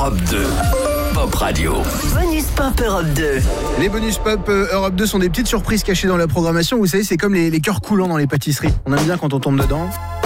Europe 2. Pop Radio. Bonus Pop Europe 2. Les bonus pop Europe 2 sont des petites surprises cachées dans la programmation. Vous savez, c'est comme les cœurs coulants dans les pâtisseries. On aime bien quand on tombe dedans.